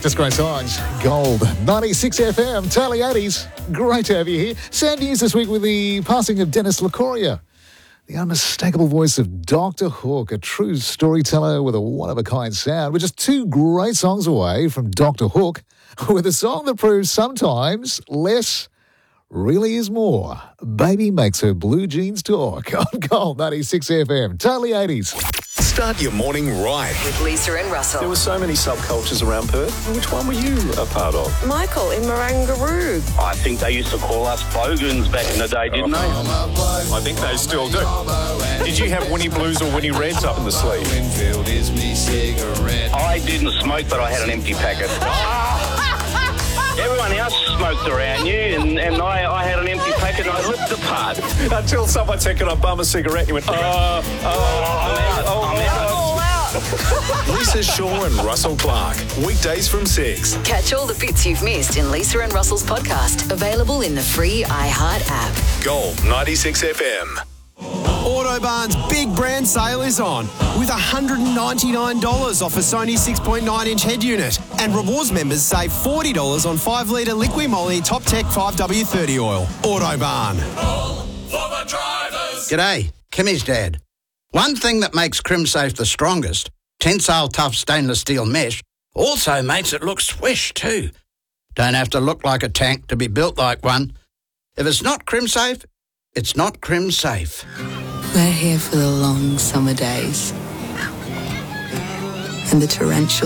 Just great songs. Gold. 96 FM, Tally 80s. Great to have you here. Sad news this week with the passing of Dennis LaCoria, the unmistakable voice of Dr. Hook, a true storyteller with a one-of-a-kind sound. We're just two great songs away from Dr. Hook, with a song that proves sometimes less really is more. Baby makes her blue jeans talk. On Gold 96 FM, Tally 80s. Start your morning right. With Lisa and Russell. There were so many subcultures around Perth. Which one were you a part of? Michael in Marangaroo. I think they used to call us bogans back in the day, didn't they? I think they still do. Did you have Winnie Blues or Winnie Reds up in the sleeve? I didn't smoke, but I had an empty packet. Everyone else smoked around you, and I had an empty packet and I ripped the part. Until someone said, "Can I bum a cigarette?" And you went, I'm out. Lisa Shaw and Russell Clark. Weekdays from 6. Catch all the bits you've missed in Lisa and Russell's podcast. Available in the free iHeart app. Gold 96 FM. Autobarn's big brand sale is on with $199 off a Sony 6.9-inch head unit. And rewards members save $40 on 5-litre Liqui Moly Top Tech 5W30 oil. Autobarn. G'day, Kimmy's dad. One thing that makes CrimSafe the strongest, tensile tough stainless steel mesh, also makes it look swish too. Don't have to look like a tank to be built like one. If it's not CrimSafe, it's not CrimSafe. We're here for the long summer days and the torrential